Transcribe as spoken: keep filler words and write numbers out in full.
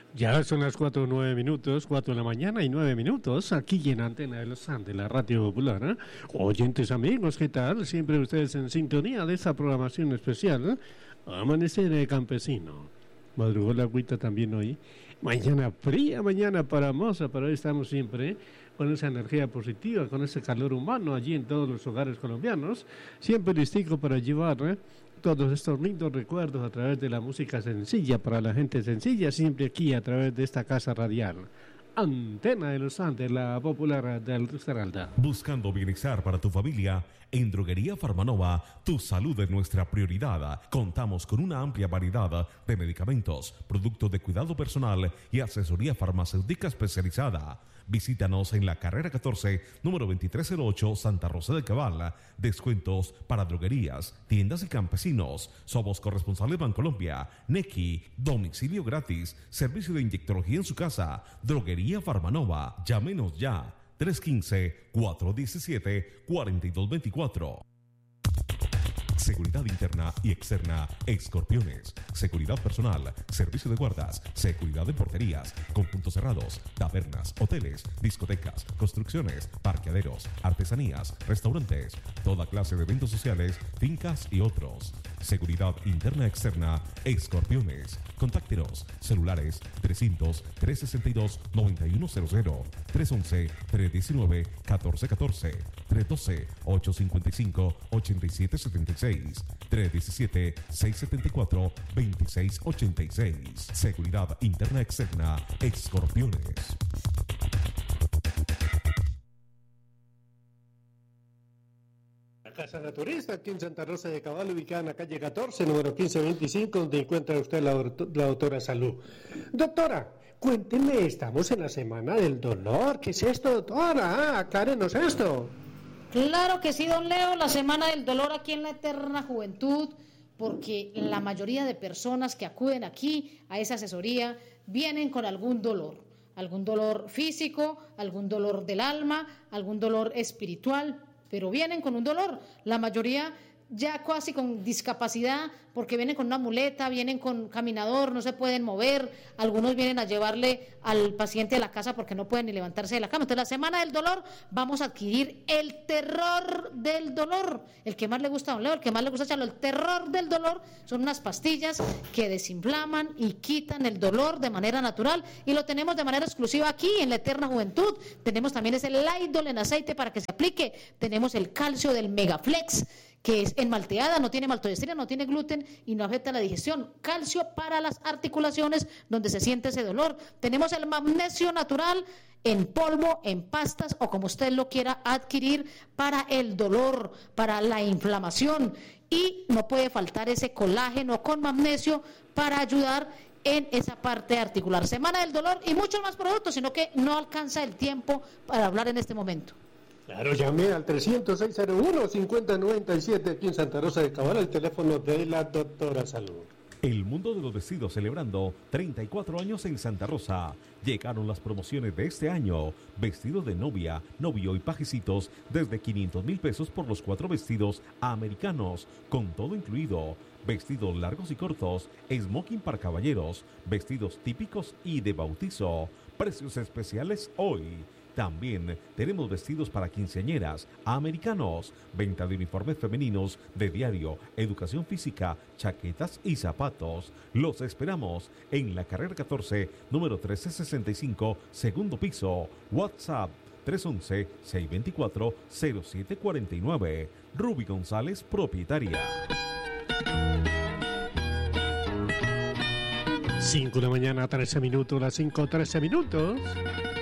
Ya son las cuatro nueve minutos, cuatro de la mañana y nueve minutos, aquí en Antena de los Andes, la Radio Popular. ¿eh? Oyentes amigos, ¿qué tal? Siempre ustedes en sintonía de esta programación especial, ¿eh? Amanecer de Campesino. Madrugó la agüita también hoy. Mañana fría, mañana paramosa, pero hoy estamos siempre con esa energía positiva, con ese calor humano allí en todos los hogares colombianos, siempre listico para llevar ¿eh? todos estos lindos recuerdos a través de la música sencilla para la gente sencilla, siempre aquí a través de esta casa radial. Antena de los Andes, la popular del Risaralda. Buscando bienestar para tu familia, en Droguería Farmanova, tu salud es nuestra prioridad. Contamos con una amplia variedad de medicamentos, productos de cuidado personal y asesoría farmacéutica especializada. Visítanos en la carrera catorce, número veintitrés cero ocho, Santa Rosa de Cabal. Descuentos para droguerías, tiendas y campesinos. Somos corresponsales Bancolombia, Nequi, domicilio gratis, servicio de inyectología en su casa. Droguería Farmanova. Llámenos ya. tres uno cinco, cuatro uno siete, cuatro dos dos cuatro. Seguridad interna y externa, Escorpiones. Seguridad personal, servicio de guardas, seguridad de porterías, con puntos cerrados, tabernas, hoteles, discotecas, construcciones, parqueaderos, artesanías, restaurantes, toda clase de eventos sociales, fincas y otros. Seguridad interna y externa, Escorpiones. Contáctenos, celulares trescientos, trescientos sesenta y dos, noventa y uno cero cero, trescientos once, trescientos diecinueve, catorce catorce, trescientos doce, ochocientos cincuenta y cinco, ochenta y siete setenta y seis, trescientos diecisiete, seiscientos setenta y cuatro, veintiséis ochenta y seis. Seguridad interna externa, Escorpiones. Casa Naturista, aquí en Santa Rosa de Cabal, ubicada en la calle catorce, número quince veinticinco, donde encuentra usted la, la doctora Salud. Doctora, cuénteme, estamos en la semana del dolor. ¿Qué es esto, doctora? Ah, aclárenos esto. Claro que sí, don Leo, la semana del dolor aquí en la eterna juventud, porque la mayoría de personas que acuden aquí a esa asesoría vienen con algún dolor, algún dolor físico, algún dolor del alma, algún dolor espiritual, pero vienen con un dolor, la mayoría ya casi con discapacidad, porque vienen con una muleta, vienen con caminador, no se pueden mover, algunos vienen a llevarle al paciente a la casa porque no pueden ni levantarse de la cama. Entonces, la semana del dolor vamos a adquirir el terror del dolor, el que más le gusta a don Leo, el que más le gusta a Chalo. El terror del dolor son unas pastillas que desinflaman y quitan el dolor de manera natural, y lo tenemos de manera exclusiva aquí en la eterna juventud. Tenemos también ese Laidol en aceite para que se aplique, tenemos el calcio del Megaflex, que es en malteada, no tiene maltodextrina, no tiene gluten y no afecta la digestión. Calcio para las articulaciones donde se siente ese dolor. Tenemos el magnesio natural en polvo, en pastas o como usted lo quiera adquirir para el dolor, para la inflamación. Y no puede faltar ese colágeno con magnesio para ayudar en esa parte articular. Semana del dolor y muchos más productos, sino que no alcanza el tiempo para hablar en este momento. Claro, llamé al trescientos seis cero uno, cincuenta noventa y siete aquí en Santa Rosa de Cabal, el teléfono de la doctora Salud. El mundo de los vestidos celebrando treinta y cuatro años en Santa Rosa. Llegaron las promociones de este año. Vestidos de novia, novio y pajecitos desde quinientos mil pesos por los cuatro vestidos americanos, con todo incluido. Vestidos largos y cortos, smoking para caballeros, vestidos típicos y de bautizo. Precios especiales hoy. También tenemos vestidos para quinceañeras, americanos, venta de uniformes femeninos de diario, educación física, chaquetas y zapatos. Los esperamos en la carrera catorce, número trece sesenta y cinco, segundo piso. WhatsApp tres uno uno, seis dos cuatro, cero siete cuatro nueve. Ruby González, propietaria. cinco de la mañana, trece minutos, las cinco, trece minutos.